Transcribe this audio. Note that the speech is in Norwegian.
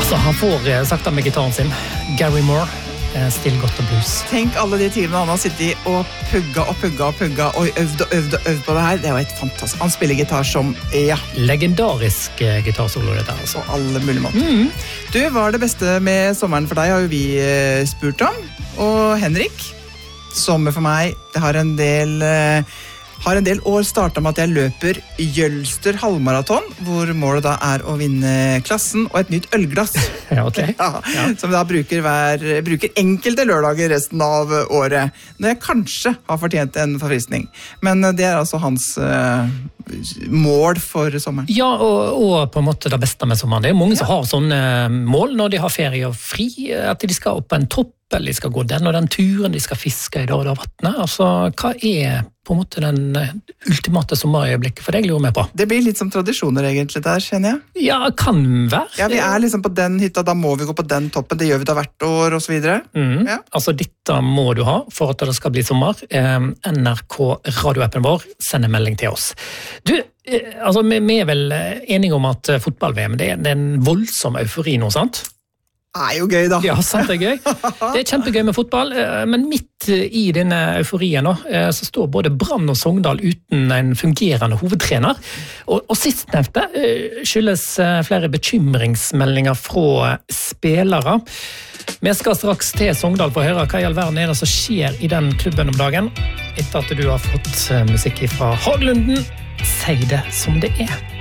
Altså, han får sagt med gitaren sin. Gary Moore, Still Got the Blues. Tenk alle de timene han har sittet og pugga og øvd på det her. Det er jo et fantastisk. Han spiller gitar som, ja. Legendarisk gitarsolo, dette altså. På alle mulige måter. Du, hva er det beste med sommeren for deg, har jo vi spurt om. Og Henrik, sommer for meg, det har en del år startet med at jeg løper Jølster halvmaraton, hvor målet da er å vinne klassen og et nytt ølglass. Ja, ok. Ja, som vi da bruker enkelte lørdager resten av året, når jeg kanskje har fortjent en forfriskning. Men det er altså hans mål for sommeren. Ja, og på en måte det beste med sommeren. Det er mange som har sånne mål når de har ferie og fri, at de skal opp på en topp, eller de skal gå den og den turen, de skal fiske i det og det vattnet. Altså, hva er på en måte den ultimate sommerøyeblikket for deg, lurer meg på? Det blir litt som tradisjoner egentlig der, kjenner jeg. Ja, kan være. Ja, vi er liksom på den hytta, da må vi gå på den toppen, det gjør vi da hvert år, og så videre. Ja. Altså, dette må du ha for at det skal bli sommer. NRK radioappen vår sender melding til oss. Du, altså, vi er vel enige om at fotball-VM, det er en voldsom eufori nå, sant? Det er jo gøy da. Ja, sant, det er gøy. Det er kjempegøy med fotball, men midt i denne euforien nå, så står både Brann og Sogndal uten en fungerende hovedtrener. Og sistnevnte skyldes flere bekymringsmeldinger fra spillere. Vi skal straks til Sogndal for å høre hva i all verden er det som skjer i den klubben om dagen, etter at du har fått musikk fra Hagelunden. Si det som det er.